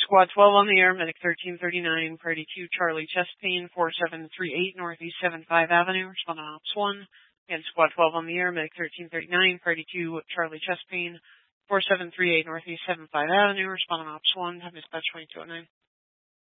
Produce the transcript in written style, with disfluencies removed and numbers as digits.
Squad 12 on the air, Medic 1339, Priority 2, Charlie, chest pain, 4738 Northeast 75 Avenue, respond on Ops 1. And Squad 12 on the air, Medic 1339, Priority 2, Charlie, chest pain, 4738 Northeast 75 Avenue, respond on Ops 1, have dispatch 2209.